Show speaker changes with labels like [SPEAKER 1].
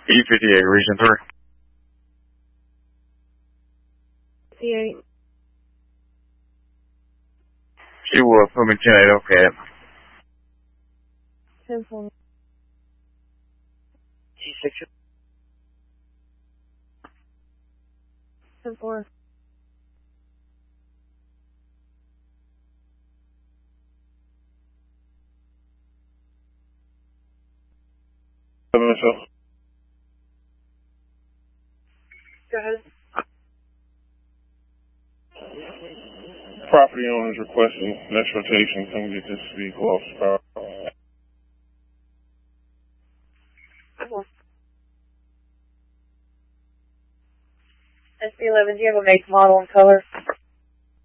[SPEAKER 1] E58, Region 3.
[SPEAKER 2] 58.
[SPEAKER 1] She will put me 10-8, okay.
[SPEAKER 2] 10-4.
[SPEAKER 3] G6.
[SPEAKER 2] 10-4.
[SPEAKER 4] Go ahead. Property owners requesting next rotation. Come get this vehicle off the power.
[SPEAKER 2] SB11, do you have a make, model, and color?